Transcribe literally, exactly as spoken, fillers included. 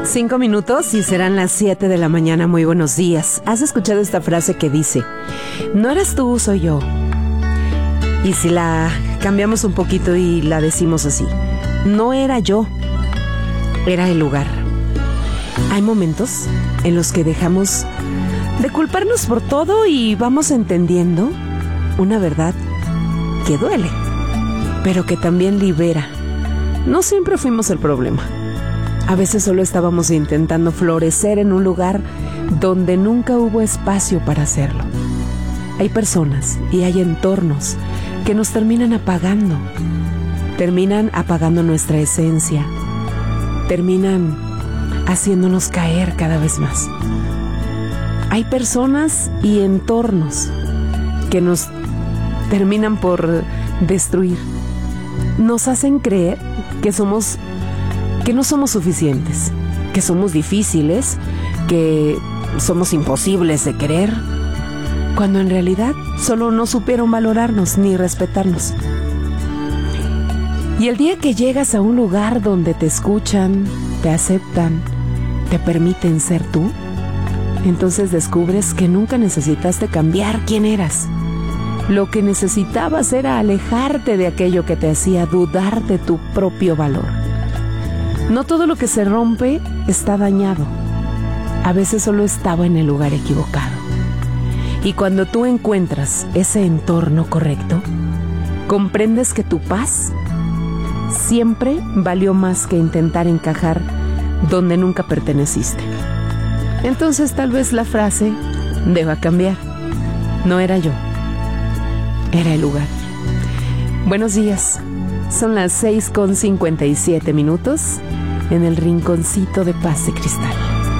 Cinco minutos y serán las siete de la mañana. Muy buenos días. ¿Has escuchado esta frase que dice: no eres tú, soy yo? Y si la cambiamos un poquito y la decimos así: no era yo, era el lugar. Hay momentos en los que dejamos de culparnos por todo y vamos entendiendo una verdad que duele, pero que también libera. No siempre fuimos el problema. A veces solo estábamos intentando florecer en un lugar donde nunca hubo espacio para hacerlo. Hay personas y hay entornos que nos terminan apagando. Terminan apagando nuestra esencia. Terminan haciéndonos caer cada vez más. Hay personas y entornos que nos terminan por destruir. Nos hacen creer que somos que no somos suficientes, que somos difíciles, que somos imposibles de querer, cuando en realidad solo no supieron valorarnos ni respetarnos. Y el día que llegas a un lugar donde te escuchan, te aceptan, te permiten ser tú, entonces descubres que nunca necesitaste cambiar quién eras. Lo que necesitabas era alejarte de aquello que te hacía dudar de tu propio valor. No todo lo que se rompe está dañado. A veces solo estaba en el lugar equivocado. Y cuando tú encuentras ese entorno correcto, comprendes que tu paz siempre valió más que intentar encajar donde nunca perteneciste. Entonces tal vez la frase deba cambiar. No era yo, era el lugar. Buenos días. Son las seis con cincuenta y siete minutos en el rinconcito de Paz de Cristal.